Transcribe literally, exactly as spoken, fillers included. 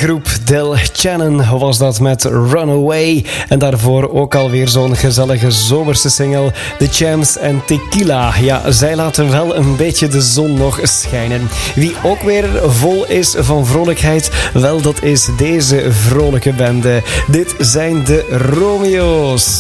groep Del Shannon was dat met Runaway. En daarvoor ook alweer zo'n gezellige zomerse single, The Champs en Tequila. Ja, zij laten wel een beetje de zon nog schijnen. Wie ook weer vol is van vrolijkheid, wel, dat is deze vrolijke bende. Dit zijn de Romeo's.